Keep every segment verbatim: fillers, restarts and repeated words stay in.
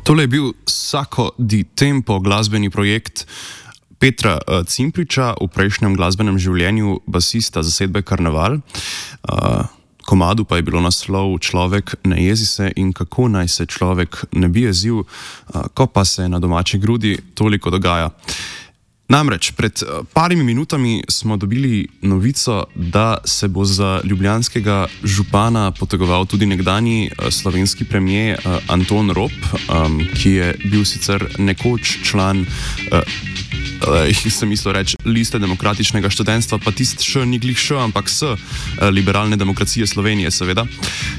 Tole je bil Sacco di Tempo, glasbeni projekt Petra uh, Cimpriča, v prejšnjem glasbenem življenju basista zasedbe Karneval. Uh, komadu pa je bilo naslov Človek ne jezi se in kako naj se človek ne bi jezil, uh, ko pa se na domači grudi toliko dogaja. Namreč, pred parimi minutami smo dobili novico, da se bo za ljubljanskega župana potegoval tudi nekdanji slovenski premier Anton Rop, um, ki je bil sicer nekoč član, uh, uh, sem mislil reči, liste demokratičnega študentstva, pa tist še ni glih še, ampak s uh, liberalne demokracije Slovenije, seveda.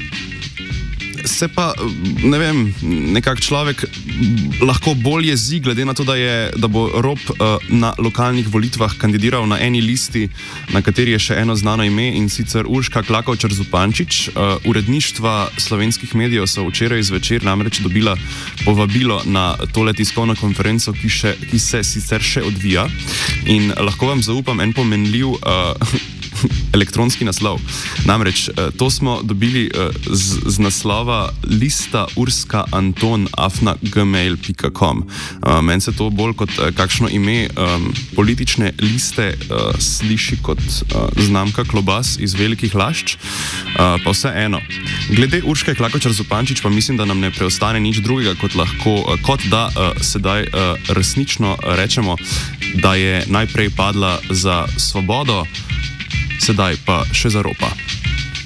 Se pa, ne vem, nekak človek lahko bolj jezi, glede na to, da, je, da bo Rop uh, na lokalnih volitvah kandidiral na eni listi, na kateri je še eno znano ime, in sicer Urška Klakočar Zupančič. Uh, uredništva slovenskih medijev so včeraj zvečer namreč dobila povabilo na tole tiskovno konferenco, ki, še, ki se sicer še odvija, in lahko vam zaupam en pomenljiv uh, elektronski naslov. Namreč, to smo dobili z, z naslova lista urska anton afna gmail pika com. Meni se to bolj kot kakšno ime um, politične liste uh, sliši kot uh, znamka klobas iz velikih lašč, uh, pa vse eno. Glede Urške Klakočar Zupančič pa mislim, da nam ne preostane nič drugega, kot, lahko, uh, kot da uh, sedaj uh, resnično rečemo, da je najprej padla za svobodo, sedaj pa še za Ropa.